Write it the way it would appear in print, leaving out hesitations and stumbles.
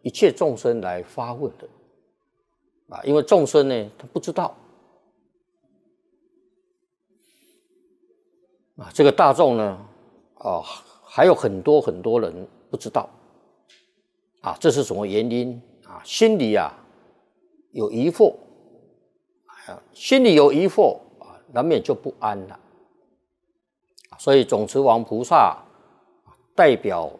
一切众生来发问的啊，因为众生呢他不知道啊，这个大众呢还有很多很多人不知道啊，这是什么原因啊？心里有疑惑，心里有疑惑啊，难免就不安了。所以总持王菩萨代表